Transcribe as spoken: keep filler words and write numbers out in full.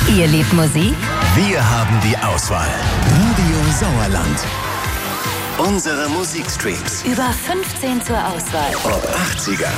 Ihr liebt Musik? Wir haben die Auswahl. Radio Sauerland. Unsere Musikstreams. Über fünfzehn zur Auswahl. Ob achtziger,